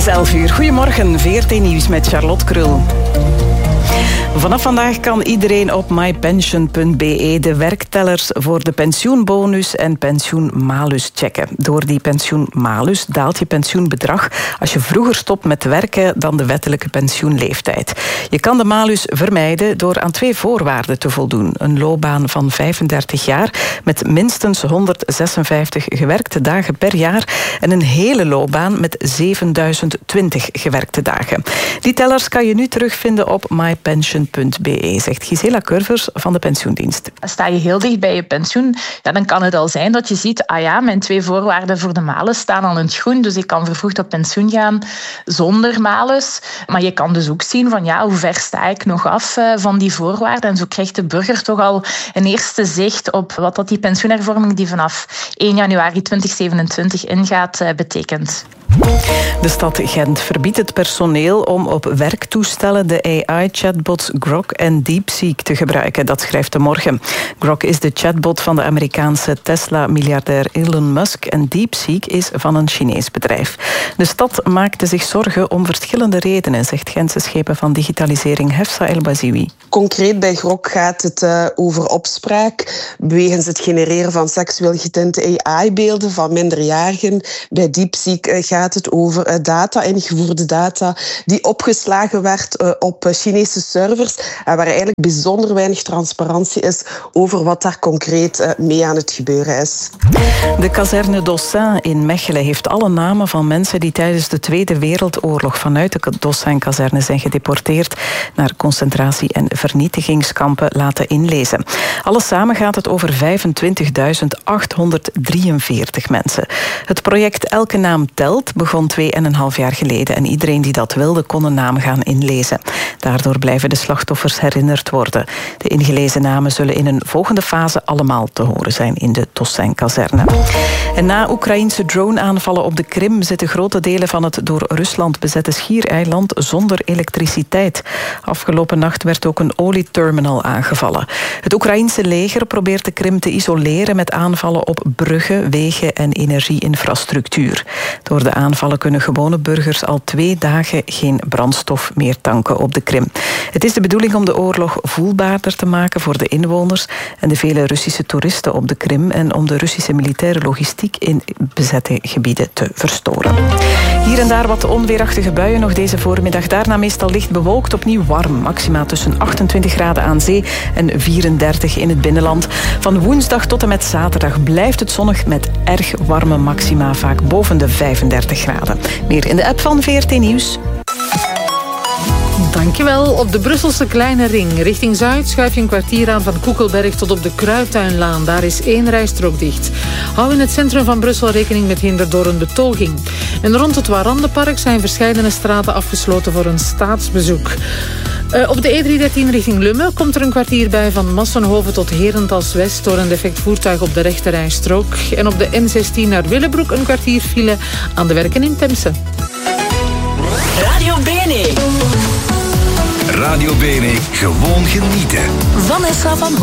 is 11 uur. Goedemorgen, VRT Nieuws met Charlotte Krul. Vanaf vandaag kan iedereen op mypension.be de werktellers voor de pensioenbonus en pensioenmalus checken. Door die pensioenmalus daalt je pensioenbedrag als je vroeger stopt met werken dan de wettelijke pensioenleeftijd. Je kan de malus vermijden door aan 2 voorwaarden te voldoen. Een loopbaan van 35 jaar met minstens 156 gewerkte dagen per jaar en een hele loopbaan met 7020 gewerkte dagen. Die tellers kan je nu terugvinden op mypension.be, zegt Gisela Curvers van de pensioendienst. Sta je heel dicht bij je pensioen, dan kan het al zijn dat je ziet, mijn 2 voorwaarden voor de malus staan al in het groen, dus ik kan vervroegd op pensioen gaan zonder malus. Maar je kan dus ook zien van hoe ver sta ik nog af van die voorwaarden. En zo krijgt de burger toch al een eerste zicht op wat dat die pensioenhervorming die vanaf 1 januari 2027 ingaat betekent. De stad Gent verbiedt het personeel om op werktoestellen de AI-chatbots Grok en DeepSeek te gebruiken. Dat schrijft De Morgen. Grok is de chatbot van de Amerikaanse Tesla-miljardair Elon Musk en DeepSeek is van een Chinees bedrijf. De stad maakte zich zorgen om verschillende redenen, zegt Gentse schepen van digitalisering Hefsa El-Baziwi. Concreet bij Grok gaat het over opspraak, wegens het genereren van seksueel getinte AI-beelden van minderjarigen. Bij DeepSeek gaat het over data, ingevoerde data, die opgeslagen werd op Chinese servers en waar eigenlijk bijzonder weinig transparantie is over wat daar concreet mee aan het gebeuren is. De kazerne Dossin in Mechelen heeft alle namen van mensen die tijdens de Tweede Wereldoorlog vanuit de Dossin-kazerne zijn gedeporteerd naar concentratie- en vernietigingskampen laten inlezen. Alles samen gaat het over 25.843 mensen. Het project Elke Naam Telt begon 2,5 jaar geleden en iedereen die dat wilde kon een naam gaan inlezen. Daardoor blijven de slachtoffers herinnerd worden. De ingelezen namen zullen in een volgende fase allemaal te horen zijn in de Dossin-kazerne. En na Oekraïense drone-aanvallen op de Krim zitten grote delen van het door Rusland bezette schiereiland zonder elektriciteit. Afgelopen nacht werd ook een olieterminal aangevallen. Het Oekraïense leger probeert de Krim te isoleren met aanvallen op bruggen, wegen en energieinfrastructuur. Door de aanvallen kunnen gewone burgers al 2 dagen geen brandstof meer tanken op de Krim. Het is de bedoeling om de oorlog voelbaarder te maken voor de inwoners en de vele Russische toeristen op de Krim en om de Russische militaire logistiek in bezette gebieden te verstoren. Hier en daar wat onweerachtige buien nog deze voormiddag. Daarna meestal licht bewolkt, opnieuw warm. Maxima tussen 28 graden aan zee en 34 in het binnenland. Van woensdag tot en met zaterdag blijft het zonnig met erg warme maxima, vaak boven de 35 graden. Meer in de app van VRT Nieuws. Dankjewel. Op de Brusselse Kleine Ring richting Zuid schuif je een kwartier aan van Koekelberg tot op de Kruidtuinlaan. Daar is 1 rijstrook dicht. Hou in het centrum van Brussel rekening met hinder door een betoging. En rond het Warandenpark zijn verscheidene straten afgesloten voor een staatsbezoek. Op de E313 richting Lummen komt er een kwartier bij van Massenhoven tot Herentals West door een defect voertuig op de rechterrijstrook. En op de N16 naar Willebroek een kwartier file aan de werken in Temse. Radio BNE. Radio BNE, gewoon genieten. Vanessa van